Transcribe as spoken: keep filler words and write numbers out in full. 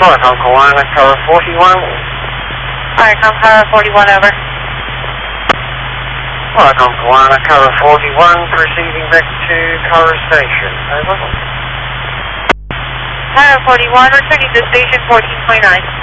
Welcome, Kiwana, Tower forty-one. Alright, come Tower forty-one, over. Welcome, Kiwana, Tower forty-one, proceeding back to Tower Station. Over. Tower forty-one, returning to station fourteen twenty-nine.